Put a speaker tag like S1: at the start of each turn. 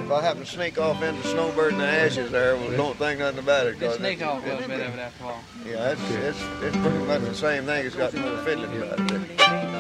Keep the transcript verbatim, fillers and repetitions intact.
S1: if I happen to sneak off into Snowbird and the Ashes there, well, don't think nothing about it.
S2: Just sneak off a little bit of it after a while.
S1: Yeah, it's, it's, it's pretty much the same thing. It's got more fiddling about it.